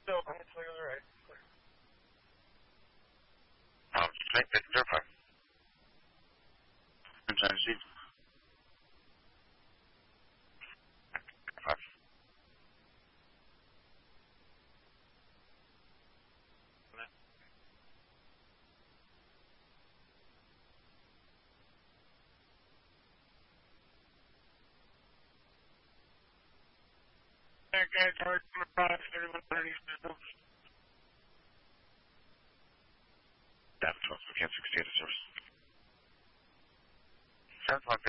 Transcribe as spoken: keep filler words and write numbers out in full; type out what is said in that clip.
So, it's like on the right. Um, make that verify. I'm trying to see. Five. That guy charged my product thirty-one thirty. That's twelve. We can't sixty-eight service. Seven o'clock.